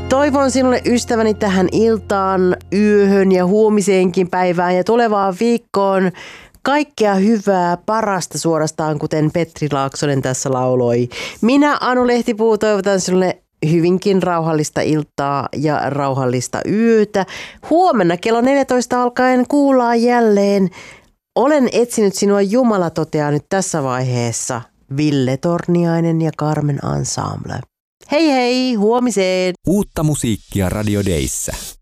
Toivon sinulle ystäväni tähän iltaan, yöhön ja huomiseenkin päivään ja tulevaan viikkoon kaikkea hyvää, parasta suorastaan, kuten Petri Laaksonen tässä lauloi. Minä, Anu Lehtipuu, toivotan sinulle hyvinkin rauhallista iltaa ja rauhallista yötä. Huomenna kello 14 alkaen kuullaan jälleen. Olen etsinyt sinua, Jumala toteaa nyt tässä vaiheessa. Ville Torniainen ja Carmen Ensemble. Hei hei, huomiseen! Uutta musiikkia Radio Dayssä.